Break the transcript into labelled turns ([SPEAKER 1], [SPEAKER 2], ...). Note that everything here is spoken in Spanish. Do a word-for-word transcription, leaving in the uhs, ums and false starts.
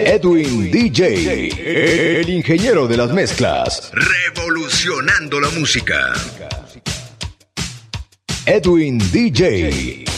[SPEAKER 1] Edwin D J, el ingeniero de las mezclas.
[SPEAKER 2] Revolucionando la música.
[SPEAKER 1] Edwin D J.